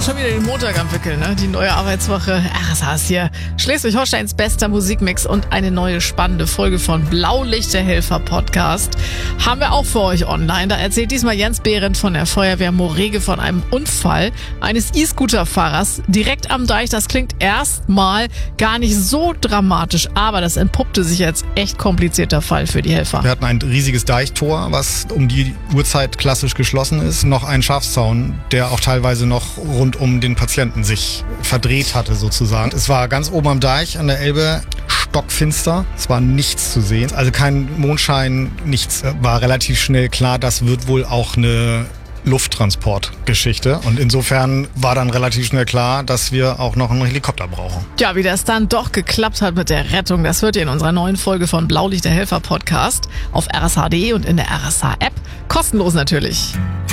schon wieder den Montag am Wickeln, ne? Die neue Arbeitswoche. RSH ist hier. Schleswig-Holsteins bester Musikmix und eine neue spannende Folge von Blaulicht, der Helfer-Podcast. Haben wir auch für euch online. Da erzählt diesmal Jens Behrendt von der Feuerwehr Morege von einem Unfall eines E-Scooter-Fahrers direkt am Deich. Das klingt erstmal gar nicht so dramatisch, aber das entpuppte sich als echt komplizierter Fall für die Helfer. Wir hatten ein riesiges Deichtor, was um die Uhrzeit klassisch geschlossen ist. Noch ein Schafszaun, der auch teilweise noch rund um den Patienten sich verdreht hatte sozusagen. Es war ganz oben am Deich an der Elbe stockfinster. Es war nichts zu sehen. Also kein Mondschein, nichts. War relativ schnell klar, das wird wohl auch eine Lufttransportgeschichte. Und insofern war dann relativ schnell klar, dass wir auch noch einen Helikopter brauchen. Ja, wie das dann doch geklappt hat mit der Rettung, das hört ihr in unserer neuen Folge von Blaulicht, der Helfer-Podcast auf rsh.de und in der RSH-App. Kostenlos natürlich.